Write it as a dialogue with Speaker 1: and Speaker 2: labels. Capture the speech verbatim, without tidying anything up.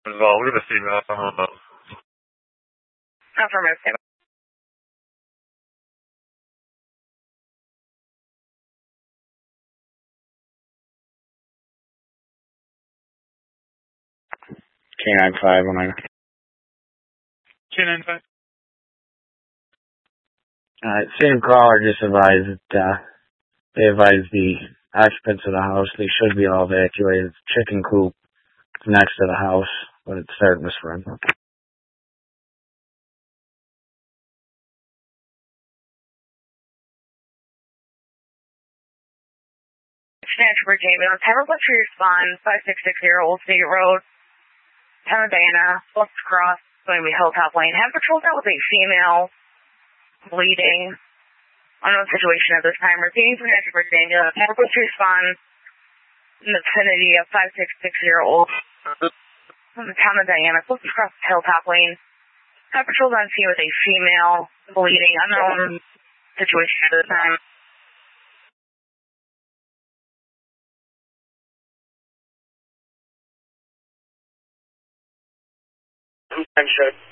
Speaker 1: involved with a female. I don't know.
Speaker 2: Affirmative.
Speaker 3: K nine five one nine.
Speaker 1: K nine five.
Speaker 3: Uh, same caller just advised that, uh, they advised the occupants of the house they should be all evacuated. Chicken coop next to the house, but it's starting to spread.
Speaker 2: Snatch Virginia. Have a look for your spawn, five six six zero Old State Road, Pennsylvania, Flux Cross, going to be Hilltop Lane. Have patrolled out with a female bleeding. Unknown situation at this time. Repeating for Snatch Virginia. Have a look for your spawn in the vicinity of five six six zero Old from the town of Diana, Flux Cross, Hilltop Lane. Have patrolled on scene with a female bleeding. Unknown situation at this time.
Speaker 3: I'm sure.